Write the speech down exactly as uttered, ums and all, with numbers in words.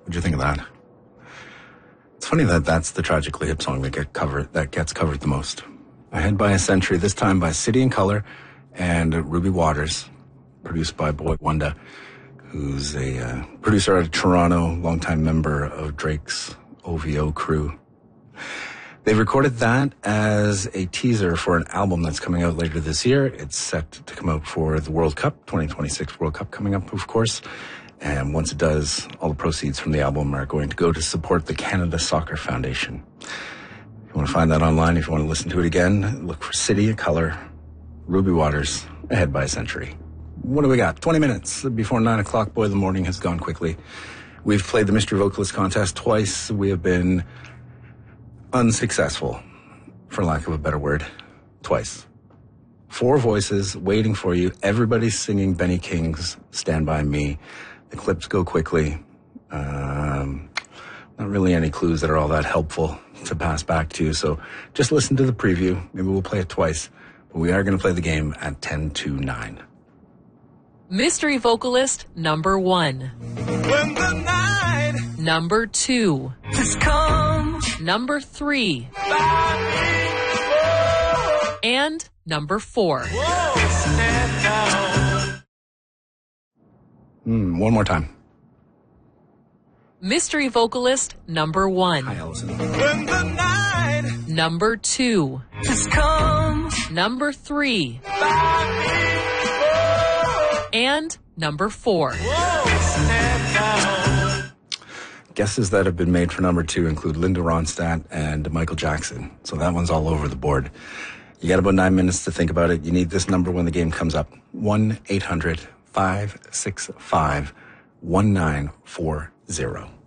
What'd you think of that? It's funny that that's the Tragically Hip song that get covered that gets covered the most. Ahead by a Century, this time by City and Colour and Ruby Waters, produced by Boy Wonder, who's a uh, producer out of Toronto, longtime member of Drake's O V O crew. They've recorded that as a teaser for an album that's coming out later this year. It's set to come out for the World Cup, twenty twenty-six World Cup coming up, of course. And once it does, all the proceeds from the album are going to go to support the Canada Soccer Foundation. If you want to find that online, if you want to listen to it again, look for City of Colour, Ruby Waters, Ahead by a Century. What do we got? twenty minutes before nine o'clock. Boy, the morning has gone quickly. We've played the Mystery Vocalist Contest twice. We have been unsuccessful, for lack of a better word, twice. Four voices waiting for you. Everybody's singing Benny King's Stand By Me. The clips go quickly. Um, not really any clues that are all that helpful to pass back to you. So just listen to the preview. Maybe we'll play it twice. But we are going to play the game at ten to nine. Mystery Vocalist number one. When the night Number two. has come Number three. by me, oh, And number four. whoa, stand down. Mm, one more time. Mystery Vocalist number Hi, one. Allison. When the night Number two. has come Number three. by me, oh, And number four. whoa, stand down. Guesses that have been made for number two include Linda Ronstadt and Michael Jackson. So that one's all over the board. You got about nine minutes to think about it. You need this number when the game comes up. one eight hundred five six five one nine four zero.